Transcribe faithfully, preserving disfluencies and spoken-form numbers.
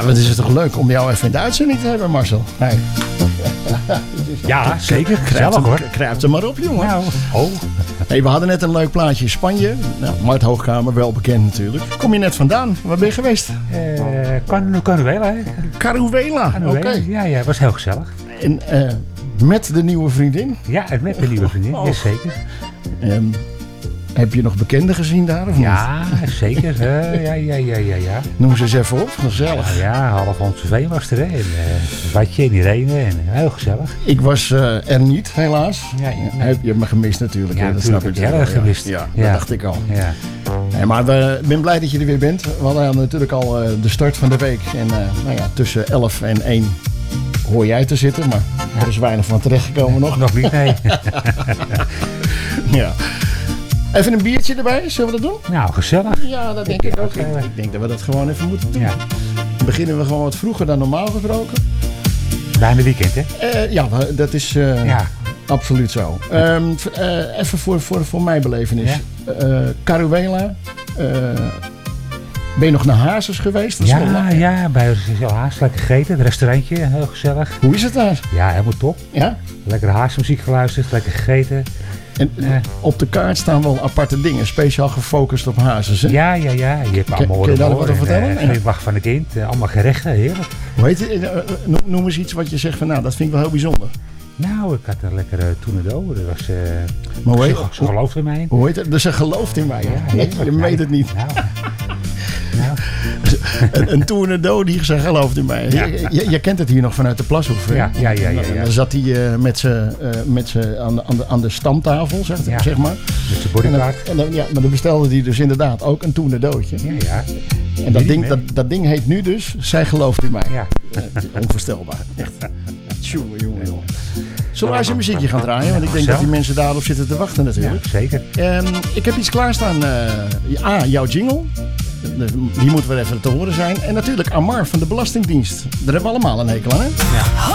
Ja, wat is het toch leuk om jou even in de uitzending te hebben, Marcel. Hey. Ja, zeker. Gezellig hoor. Kruipt er maar op, jongen. Nou, oh. Hey, we hadden net een leuk plaatje in Spanje. Nou, Mart Hoogkamer, wel bekend natuurlijk. Kom je net vandaan? Waar ben je geweest? Uh, Can- Caruela, hè? Caruela, oké. Okay. Ja, ja, was heel gezellig. En uh, met de nieuwe vriendin? Ja, met de nieuwe vriendin, oh. Jazeker. Um, heb je nog bekenden gezien daar? Of ja, niet? Zeker. Uh, ja, ja, ja, ja, ja. Noem ze eens even op, gezellig. Ja, ja half Amstelveen was er, hè. En uh, Watje en Irene, en heel gezellig. Ik was uh, er niet, helaas. Ja, ja, nee. Heb je me gemist natuurlijk. Ja, hè? Dat natuurlijk. snap ik. Ja, erg gemist. Ja, ja, dat dacht ik al. Ja. Nee, maar ik ben blij dat je er weer bent. We hadden natuurlijk al uh, de start van de week. En uh, nou ja, tussen elf en één hoor jij te zitten. Maar er is weinig van terechtgekomen nog. Nog niet, nee. Ja. Even een biertje erbij, zullen we dat doen? Nou, gezellig. Ja, dat denk ik, ik ook. Ik, ik denk dat we dat gewoon even moeten doen. Ja. Beginnen we gewoon wat vroeger dan normaal gesproken. Bijna weekend, hè? Uh, ja, dat is uh, ja. absoluut zo. Um, uh, even voor, voor, voor mijn belevenis. Ja. Uh, Caruela. Uh, ben je nog naar Hazes geweest? Dat ja, ja, bij Haas. Lekker gegeten. Het restaurantje, heel gezellig. Hoe is het daar? Ja, helemaal top. Ja? Lekker Haasmuziek geluisterd, lekker gegeten. En uh, op de kaart staan wel aparte dingen, speciaal gefocust op Hazes, hè? Ja, ja, ja. Je hebt allemaal Kun je daar wat over vertellen? En, uh, wacht van het kind, uh, allemaal gerechten, heerlijk. Hoe heet het? Uh, uh, noem eens iets wat je zegt van, nou, dat vind ik wel heel bijzonder. Nou, ik had een lekkere tournedo. Dat was, uh, maar hoe heet, ze, ze gelooft in mij. Hoe heet het? Dus ze gelooft in mij, ja, ja, je meet het niet. Nou. Nou. Een, een tournedo die ze gelooft in mij. Ja. Je, je, je kent het hier nog vanuit de Plashoef. Ja, ja, ja, ja, ja. Dan zat hij uh, met zijn uh, aan, aan, aan de stamtafel, zeg, ja. zeg maar. Met zijn bodyguard. En dan, ja, maar dan bestelde hij dus inderdaad ook een tournedootje. Ja, ja. En dat ding, dat, dat ding heet nu dus, zij gelooft in mij. Ja. Uh, onvoorstelbaar. Echt. Tjonge, jongen, jongen. Zullen we eens een muziekje gaan draaien? Want ik denk dat die mensen daarop zitten te wachten natuurlijk. Ja, zeker. Um, ik heb iets klaarstaan. Uh, A, jouw jingle. Die moeten we even te horen zijn. En natuurlijk Amar van de Belastingdienst. Daar hebben we allemaal een hekel aan, hè? Ja.